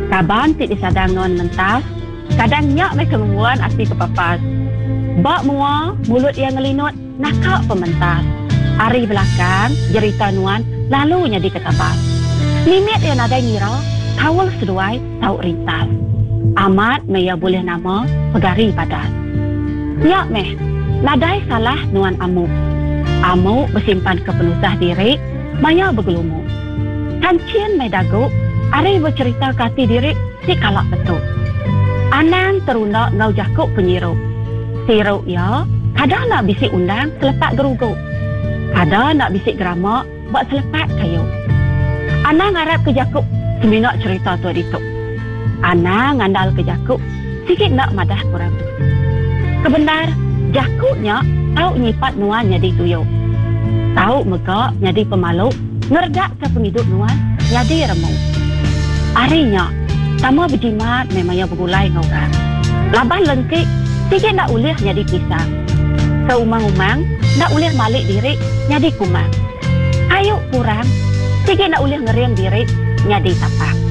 Kaban ti disadang nuan mentas, kadang nyak mai kemuan api kepapas. Bak mua, mulut yang ngelinut, nakak pementas. Hari belakang, jerita nuan, lalu jadi ketapas. Limit yang ada ngira, tawal seduai, tau rintas. Amat maya boleh nama, pegari padas. Nyak meh, ladai salah nuan amuk. Amuk bersimpan kepenusah diri, maya bergelumuk. Kancien mai daguk, hari bercerita kati diri, si kalak betul. Anang terundak ngau jakuk penyiruk. Siruk ya, kadang nak bisik undang selepak geruguk. Kadang nak bisik geramak, buat selepak kayu. Anang harap ke jakuk, seminak cerita tu dituk. Anang ngandal ke jakuk, sikit nak madah kurang. Kebenar, jakuknya tahu nyipat nuan jadi tuyuk. Tahu megak jadi pemaluk, ngerdak ke penghidup nuan jadi remuk. Arinya, sama berjimat memangnya bergulai ngorang. Labah lengkik, sikit nak ulih jadi pisang. Seumang-umang, nak ulih malik diri jadi kumang. Ayuk kurang, sikit nak ulih ngeriam diri jadi tapak.